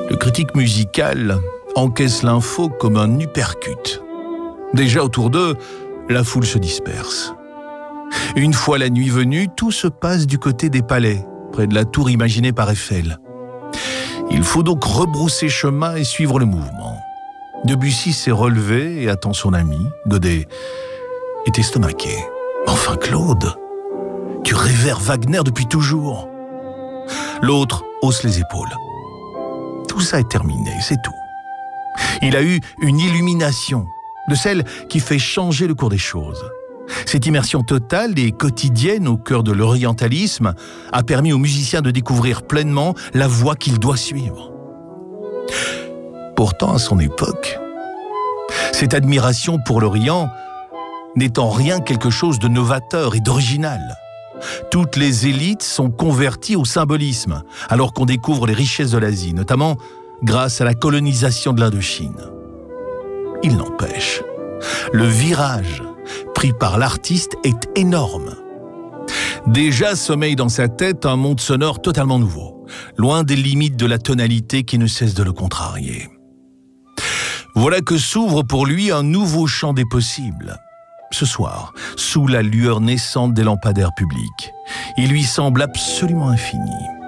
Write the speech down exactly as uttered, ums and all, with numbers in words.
Le critique musical encaisse l'info comme un uppercut. Déjà autour d'eux, la foule se disperse. Une fois la nuit venue, tout se passe du côté des palais, près de la tour imaginée par Eiffel. Il faut donc rebrousser chemin et suivre le mouvement. Debussy s'est relevé et attend son ami. Godet est estomaqué. Enfin Claude, tu révères Wagner depuis toujours. L'autre hausse les épaules. Tout ça est terminé, c'est tout. Il a eu une illumination, de celle qui fait changer le cours des choses. Cette immersion totale et quotidienne au cœur de l'orientalisme a permis aux musiciens de découvrir pleinement la voie qu'ils doivent suivre. Pourtant, à son époque, cette admiration pour l'Orient n'est en rien quelque chose de novateur et d'original. Toutes les élites sont converties au symbolisme, alors qu'on découvre les richesses de l'Asie, notamment grâce à la colonisation de l'Indochine. Il n'empêche, le virage pris par l'artiste est énorme. Déjà sommeille dans sa tête un monde sonore totalement nouveau, loin des limites de la tonalité qui ne cesse de le contrarier. Voilà que s'ouvre pour lui un nouveau champ des possibles. Ce soir, sous la lueur naissante des lampadaires publics, il lui semble absolument infini.